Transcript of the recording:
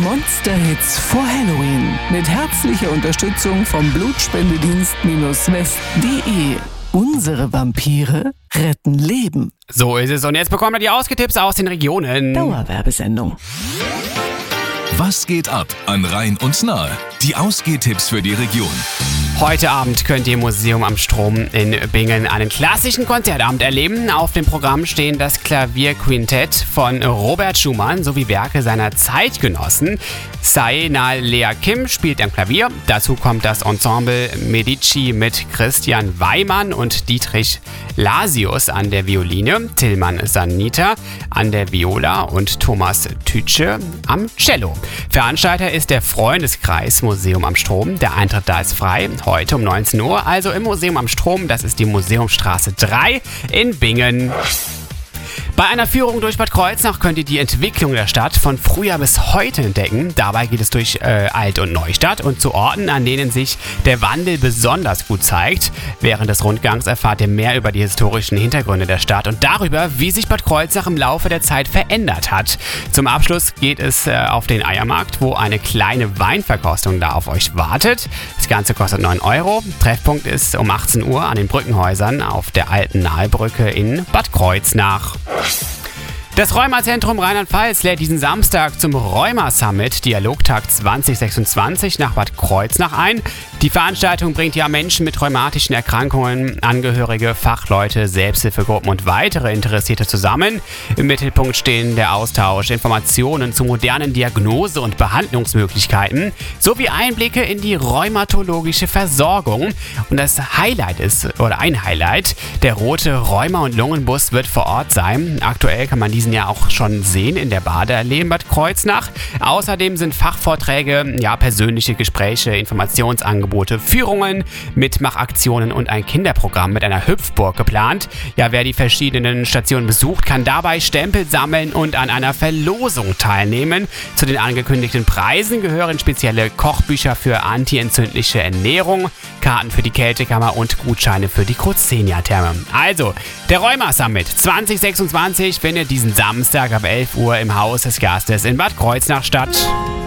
Monster-Hits vor Halloween mit herzlicher Unterstützung vom Blutspendedienst-west.de. Unsere Vampire retten Leben. So ist es. Und jetzt bekommen wir die Ausgetipps aus den Regionen. Dauerwerbesendung. Was geht ab an Rhein und Nahe? Die Ausgehtipps für die Region. Heute Abend könnt ihr im Museum am Strom in Bingen einen klassischen Konzertabend erleben. Auf dem Programm stehen das Klavierquintett von Robert Schumann sowie Werke seiner Zeitgenossen. Saenal Lea Kim spielt am Klavier. Dazu kommt das Ensemble Medici mit Christian Weimann und Dietrich Lasius an der Violine, Tillmann Sanita an der Viola und Thomas Tütsche am Cello. Veranstalter ist der Freundeskreis Museum am Strom. Der Eintritt da ist frei. Heute um 19 Uhr, also im Museum am Strom, das ist die Museumsstraße 3 in Bingen. Bei einer Führung durch Bad Kreuznach könnt ihr die Entwicklung der Stadt von früher bis heute entdecken. Dabei geht es durch Alt- und Neustadt und zu Orten, an denen sich der Wandel besonders gut zeigt. Während des Rundgangs erfahrt ihr mehr über die historischen Hintergründe der Stadt und darüber, wie sich Bad Kreuznach im Laufe der Zeit verändert hat. Zum Abschluss geht es auf den Eiermarkt, wo eine kleine Weinverkostung da auf euch wartet. Das Ganze kostet 9 €. Treffpunkt ist um 18 Uhr an den Brückenhäusern auf der alten Nahelbrücke in Bad Kreuznach. Das Rheumazentrum Rheinland-Pfalz lädt diesen Samstag zum Rheuma-Summit Dialogtag 2026 nach Bad Kreuznach ein. Die Veranstaltung bringt ja Menschen mit rheumatischen Erkrankungen, Angehörige, Fachleute, Selbsthilfegruppen und weitere Interessierte zusammen. Im Mittelpunkt stehen der Austausch, Informationen zu modernen Diagnose- und Behandlungsmöglichkeiten sowie Einblicke in die rheumatologische Versorgung. Und das Highlight ist, oder ein Highlight, der rote Rheuma- und Lungenbus wird vor Ort sein. Aktuell kann man diesen ja auch schon sehen in der Badeallee in Bad Kreuznach. Außerdem sind Fachvorträge, persönliche Gespräche, Informationsangebote, Führungen, Mitmachaktionen und ein Kinderprogramm mit einer Hüpfburg geplant. Ja, wer die verschiedenen Stationen besucht, kann dabei Stempel sammeln und an einer Verlosung teilnehmen. Zu den angekündigten Preisen gehören spezielle Kochbücher für antientzündliche Ernährung, Karten für die Kältekammer und Gutscheine für die Cruzenia-Therme. Also, der Rheuma-Summit 2026 findet diesen Samstag ab 11 Uhr im Haus des Gastes in Bad Kreuznach statt.